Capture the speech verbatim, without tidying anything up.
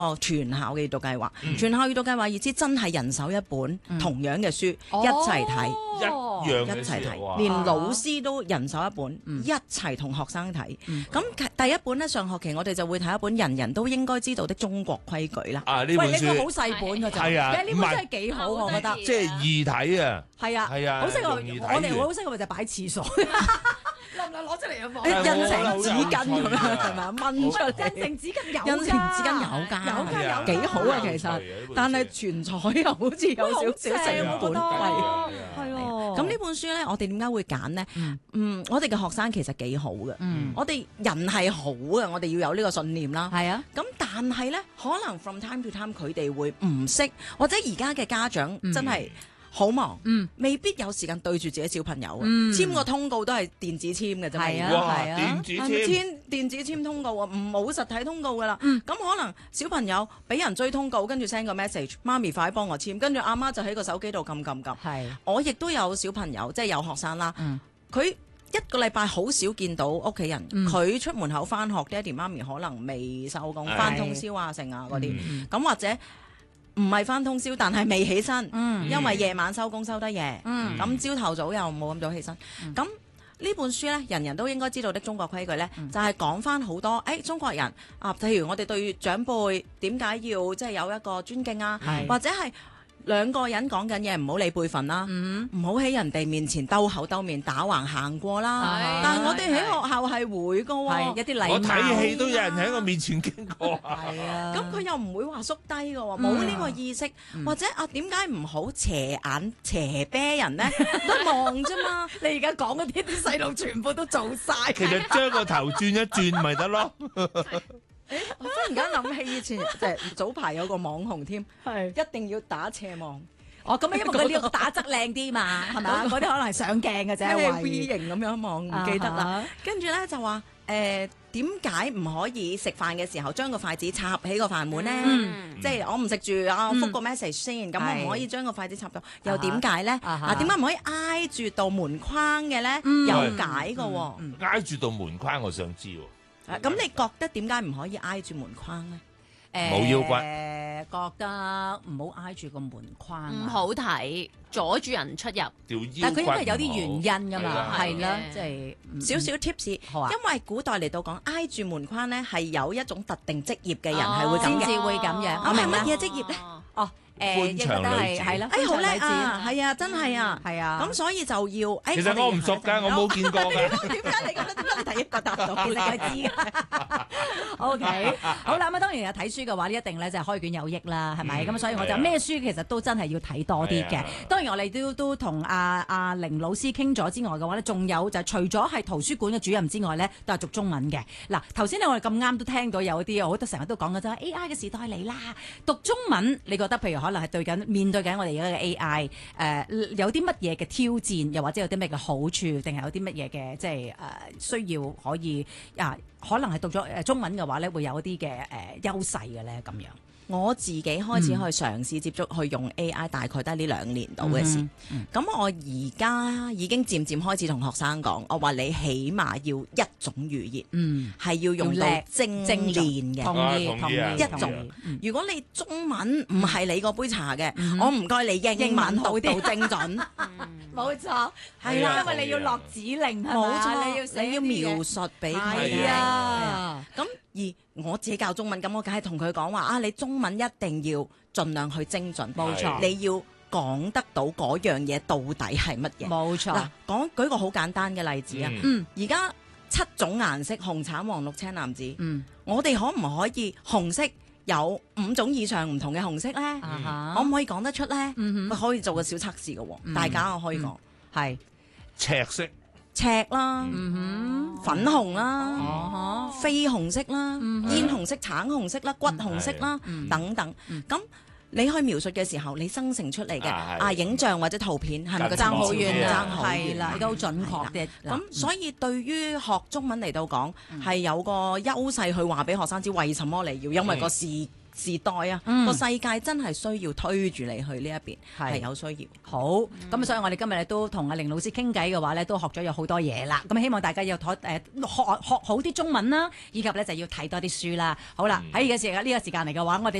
哦，全校嘅閱讀計劃， 嗯全校閱讀計劃意思真係人手一本同樣嘅書， 哦一齊睇， 一樣嘅一齊睇， 書哇連老師都人手一本， 嗯一齊同學生睇。 嗯咁第一本呢，上學期我哋就會睇一本人人都應該知道的中國規矩啦。 喂， 啊呢本呢個好書細本㗎咋， 係啊其實呢本真係幾好，我覺得。 即係易睇啊， 係啊， 係啊好適合容易睇我哋完好適合就擺廁所，能唔能攞出嚟啊？ 印係成紙巾咁樣啊係咪啊？掹出嚟， 印成紙巾有㗎， 印成紙巾有㗎， 有㗎有㗎幾好啊其實有趣啊呢本書。 但係全彩又好似有少少成本哇好正啊貴。 我覺得係係喎。 咁呢本書呢，我哋點解會揀呢？ 嗯嗯，我哋嘅學生其實幾好嘅， 嗯我哋人係好嘅，我哋要有呢個信念啦。 係啊， 咁但係呢，可能 from time to time 佢哋會唔識，或者而家嘅家長真係好忙， 嗯未必有時間對住自己小朋友嘅， 嗯簽個通告都係電子簽嘅啫嘛。 係啊哇係啊電子係咪簽簽電子簽通告啊，唔冇實體通告噶啦。咁、 嗯可能小朋友俾人追通告，跟住 send 個 message，媽咪快啲幫我簽，跟住阿媽就喺個手機度撳撳撳。 係我亦都有小朋友，即係有學生啦， 嗯佢、一個禮拜好少見到屋企人， 嗯佢、出門口翻學，爹哋媽咪可能未收工， 係翻通宵啊剩啊嗰啲， 嗯咁、或者唔係翻通宵，但係未起身， 嗯因為夜晚收工收得夜， 嗯咁朝頭早又冇咁早起身， 嗯咁、呢本書呢，人人都應該知道的中國規矩呢，就係講翻好多，誒、哎、中國人啊，譬如我哋對長輩點解要即係有一個尊敬啊， 係或者係兩個人講緊嘢唔好理輩分啦， 嗯唔好喺人哋面前兜口兜面打橫行過啦。 係但係我哋喺學校係會噶喎， 係一啲禮貌。 我睇戲都有人喺我面前經過啊， 係啊， 咁佢又唔會話縮低嘅喎， 嗯冇呢個意識， 嗯或者啊點解唔好斜眼斜啤人呢？都望啫嘛。 你而家講嗰啲啲細路全部都做晒。 其實將個頭轉一轉咪得咯。 我忽然間諗起以前即係早排有個網紅添， 係一定要打斜望， 哦，咁啊，因為佢呢個打側靚啲嘛，係咪啊？嗰啲可能係上鏡嘅啫， 即係懷 V 疑型咁樣望，唔記得啦。 啊跟住咧就話誒點解唔可以食飯嘅時候將個筷子插起個飯碗咧？ 嗯即係我唔食住啊，我嗯覆個 message 先，咁我係唔可以將個筷子插到，又點解咧？ 啊哈啊點解唔可以挨住道門框嘅咧？ 嗯有解嘅喎。 嗯挨住道門框，我想知喎。 啊咁你覺得點解唔可以挨住門框咧？ 冇腰骨誒，覺得唔好挨住個門框啊， 唔好睇，阻住人出入。 條腰但係佢因為有啲骨唔好原因㗎嘛，係啦係嘅， 即係嗯少少 tips， 好啊因為古代嚟到講挨住門框咧係有一種特定職業嘅人哦係會咁嘅。 先至會咁樣。 我明乜我明啦。 嘢職業咧？ 哦，誒， 歡應該都場女子係係啦， 哎，好叻歡場女啊！ 子係啊，真係啊。 係啊。 咁所以就要，哎其實我唔熟㗎，我冇見過㗎。 點解你覺得點解你第一個答到？ 你係知嘅。O K，好啦，咁啊當然有睇書嘅話，呢一定咧就係開卷有益啦，係咪？咁、 嗯所以我就係啊咩書其實都真係要睇多啲嘅係啊。 當然我哋都都同阿阿凌老師傾咗之外嘅話咧，仲有就係除咗係圖書館嘅主任之外咧，都係讀中文嘅。嗱，頭先咧我哋咁啱都聽到有啲，我都成日都講嘅啫，A I 嘅時代嚟啦，讀中文你覺得譬如可能係對緊面對緊我哋而家嘅 A I，誒、呃、有啲乜嘢嘅挑戰，又或者有啲咩嘅好處，定係有啲乜嘢嘅即係誒、呃、需要可以啊？可能係讀咗誒中文嘅話咧，會有一啲嘅誒優勢嘅咧咁樣。 我自己開始去嘗試接觸去用 A I，大概都係呢兩年度嘅事。 嗯咁我而家已經漸漸開始同學生講，我話你起碼要一種語言， 嗯， 係要用到要叻精精練嘅。 同啊意同同意啊意一種同意嗯如果你中文唔係你嗰杯茶嘅， 嗯我唔該你英英文文讀好啲到精準。 冇錯， 係啦因為你要落指令，係嘛冇錯， 你要寫你要啲嘢描述俾佢係嘅啊， 咁而我自己教中文，咁我梗係同佢講話啊，你中文一定要盡量去精準， 冇錯你要講得到嗰樣嘢到底係乜嘢。 冇錯嗱，，講舉個好簡單嘅例子啊， 嗯嗯而家七種顏色紅橙黃綠青藍紫， 嗯我哋可唔可以紅色有五種以上唔同嘅紅色呢？ 啊哈， 可唔可以講得出呢？ 嗯哼可以做個小測試嘅喎， 嗯大家我可以講係赤色， 赤啦、 嗯粉紅啦。 哼， 緋紅色啦、 嗯煙紅色、橙紅色啦、骨紅色啦嗯等等嗯。 咁你去描述嘅時候，你生成出嚟嘅啊係啊影像或者圖片係咪個爭爭好遠爭啊， 好遠係啦，都好準確嘅。 咁所以對於學中文嚟到講， 嗯係有個優勢去話俾學生知為什麼你要，因為個視時代啊， 嗯個、世界真係需要推住你去呢一邊， 係係有需要。 好，咁、所以我哋今日咧都同阿凌老師傾偈嘅話咧，都學咗有好多嘢啦。咁希望大家要學誒學學好啲中文啦，以及咧就要睇多啲書啦。好啦，喺而家時間呢個時間嚟嘅話，我哋